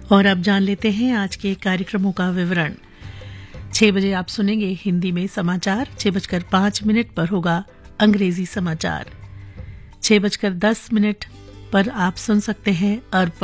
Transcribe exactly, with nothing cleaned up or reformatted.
और अब जान लेते हैं आज के कार्यक्रमों का विवरण। छह बजे आप सुनेंगे हिंदी में समाचार, छह बजकर पांच मिनट पर होगा अंग्रेजी समाचार, छह बजकर दस मिनट पर आप सुन सकते हैं अर्पण।